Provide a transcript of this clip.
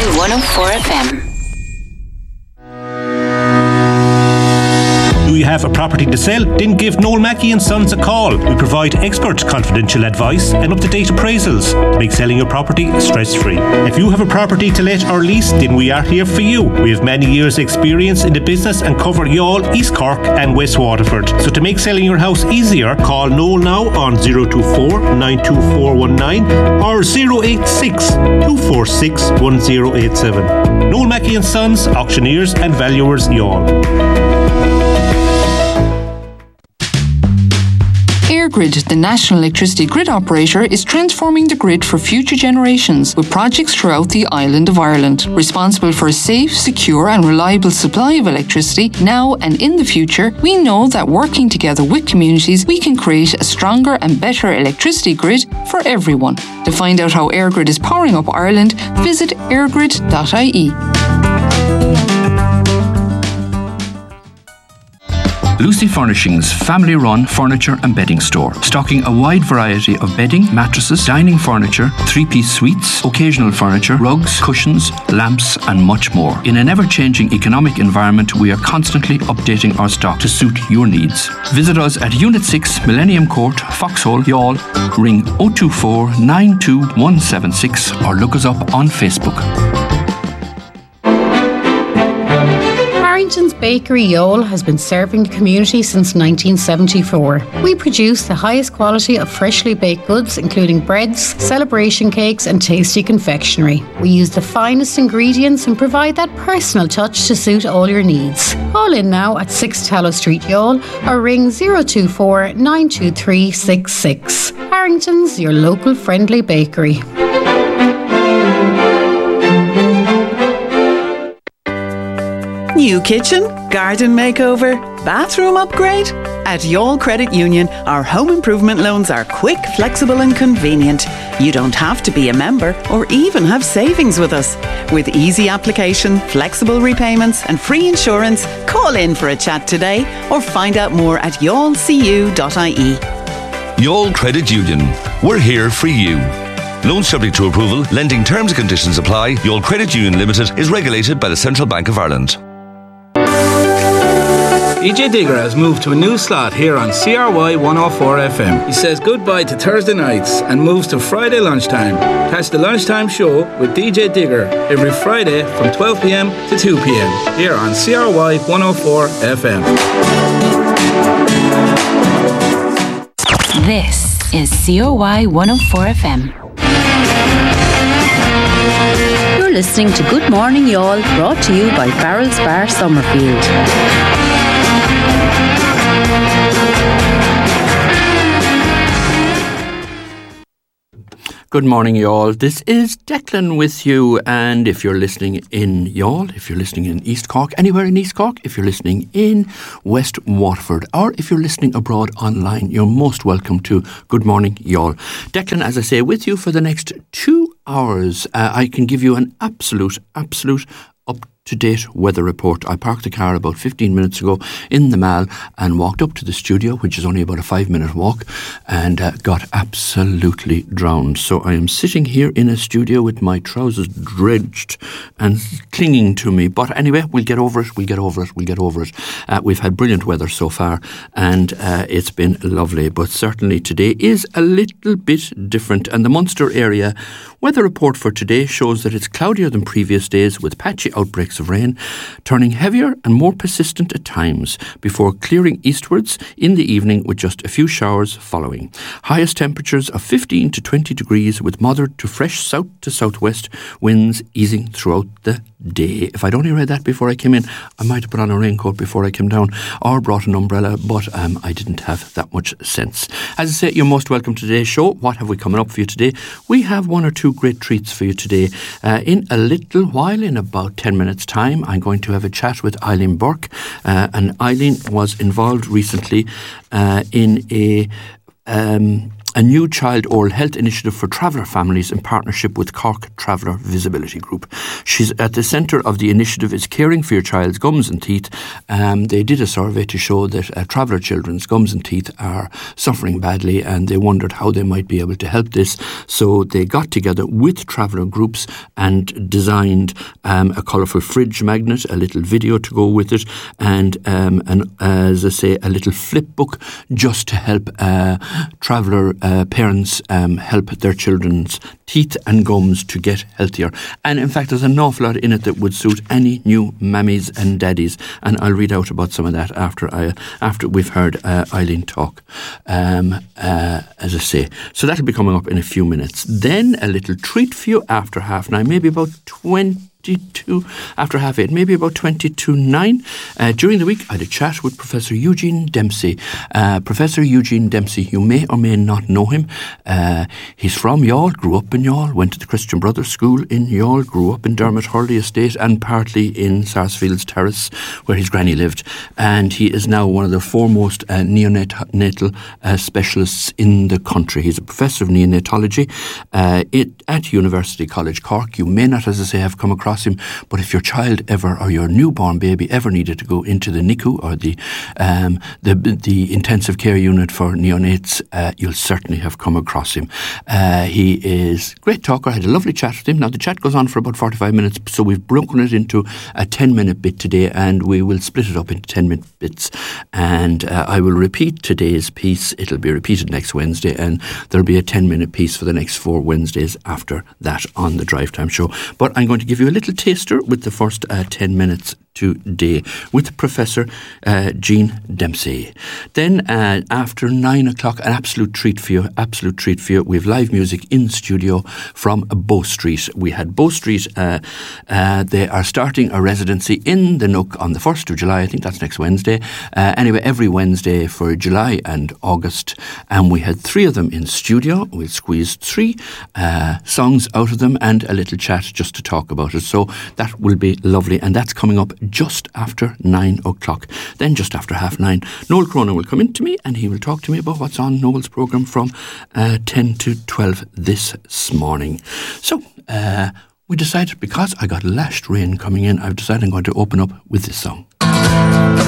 104 FM. Do you have a property to sell? Then give Noel Mackey and Sons a call. We provide expert confidential advice and up-to-date appraisals to make selling your property stress-free. If you have a property to let or lease, then we are here for you. We have many years' experience in the business and cover Youghal, East Cork and West Waterford. So to make selling your house easier, call Noel now on 024 92419 or 086 246 1087. Noel Mackey and Sons, auctioneers and valuers, Youghal. EirGrid, the national electricity grid operator, is transforming the grid for future generations with projects throughout the island of Ireland. Responsible for a safe, secure and reliable supply of electricity now and in the future, we know that working together with communities, we can create a stronger and better electricity grid for everyone. To find out how EirGrid is powering up Ireland, visit eirgrid.ie. Lucy Furnishings family-run furniture and bedding store, stocking a wide variety of bedding, mattresses, dining furniture, three-piece suites, occasional furniture, rugs, cushions, lamps and much more. In an ever-changing economic environment, we are constantly updating our stock to suit your needs. Visit us at Unit 6, Millennium Court, Foxhole, Youghal, ring 024 92176 or look us up on Facebook. Harrington's Bakery Youghal has been serving the community since 1974. We produce the highest quality of freshly baked goods, including breads, celebration cakes and tasty confectionery. We use the finest ingredients and provide that personal touch to suit all your needs. Call in now at 6 Tallow Street, Youghal, or ring 024 923 66. Harrington's, your local friendly bakery. New kitchen, garden makeover, bathroom upgrade? At Youghal Credit Union, our home improvement loans are quick, flexible and convenient. You don't have to be a member or even have savings with us. With easy application, flexible repayments and free insurance, call in for a chat today or find out more at youghalcu.ie. Youghal Credit Union. We're here for you. Loans subject to approval, lending terms and conditions apply. Youghal Credit Union Limited is regulated by the Central Bank of Ireland. DJ Digger has moved to a new slot here on CRY 104 FM. He says goodbye to Thursday nights and moves to Friday lunchtime. Catch the lunchtime show with DJ Digger every Friday from 12 p.m. to 2 p.m. here on CRY 104 FM. This is CRY 104 FM. You're listening to Good Morning Youghal, brought to you by Farrell's Bar Summerfield. Good morning, Youghal. This is Declan with you, and if you're listening in Youghal, if you're listening in East Cork, anywhere in East Cork, if you're listening in West Waterford, or if you're listening abroad online, you're most welcome to Good Morning Youghal. Declan, as I say, with you for the next 2 hours. I can give you an absolute up-to-date weather report. I parked the car about 15 minutes ago in the Mall and walked up to the studio, which is only about a 5-minute walk, and got absolutely drowned. So I am sitting here in a studio with my trousers drenched and clinging to me. But anyway, we'll get over it. We've had brilliant weather so far, and it's been lovely. But certainly today is a little bit different. And the Munster area weather report for today shows that it's cloudier than previous days, with patchy outbreaks of rain, turning heavier and more persistent at times, before clearing eastwards in the evening with just a few showers following. Highest temperatures of 15 to 20 degrees, with moderate to fresh south to southwest winds easing throughout the day. If I'd only read that before I came in, I might have put on a raincoat before I came down, or brought an umbrella, but I didn't have that much sense. As I say, you're most welcome to today's show. What have we coming up for you today? We have 1 or 2 great treats for you today. In a little while, in about 10 minutes time, I'm going to have a chat with Eileen Burke, and Eileen was involved recently in a a new child oral health initiative for traveller families in partnership with Cork Traveller Visibility Group. She's at the centre of the initiative is Caring for Your Child's Gums and Teeth. They did a survey to show that traveller children's gums and teeth are suffering badly, and they wondered how they might be able to help this. So they got together with traveller groups and designed a colourful fridge magnet, a little video to go with it, and as I say, a little flip book just to help traveller parents help their children's teeth and gums to get healthier. And in fact, there's an awful lot in it that would suit any new mammies and daddies, and I'll read out about some of that after we've heard Eileen talk, as I say. So that'll be coming up in a few minutes. Then a little treat for you after 9:30, maybe about 22 after 8:30, maybe about 22:09. During the week, I had a chat with Professor Eugene Dempsey. Professor Eugene Dempsey, you may or may not know him. He's from Youghal, grew up in Youghal, went to the Christian Brothers School in Youghal, grew up in Dermot Hurley Estate and partly in Sarsfields Terrace, where his granny lived. And he is now one of the foremost neonatal specialists in the country. He's a professor of neonatology at University College Cork. You may not, as I say, have come across him, but if your child ever, or your newborn baby ever needed to go into the NICU or the intensive care unit for neonates, you'll certainly have come across him. He is a great talker. I had a lovely chat with him. Now the chat goes on for about 45 minutes, so we've broken it into a 10-minute bit today, and we will split it up into 10-minute bits, and I will repeat today's piece. It'll be repeated next Wednesday, and there'll be a 10-minute piece for the next 4 Wednesdays after that on the Drive Time Show. But I'm going to give you a little taster with the first 10 minutes today with Professor Gene Dempsey. Then after 9 o'clock, an absolute treat for you. We have live music in studio from Bow Street. We had Bow Street. They are starting a residency in the Nook on the 1st of July. I think that's next Wednesday. Anyway, every Wednesday for July and August. And we had 3 of them in studio. We'll squeeze 3 songs out of them and a little chat just to talk about it. So that will be lovely. And that's coming up just after 9 o'clock. Then just after 9:30, Noel Cronin will come in to me and he will talk to me about what's on Noel's programme from 10 to 12 this morning. So we decided, because I got lashed rain coming in, I've decided I'm going to open up with this song.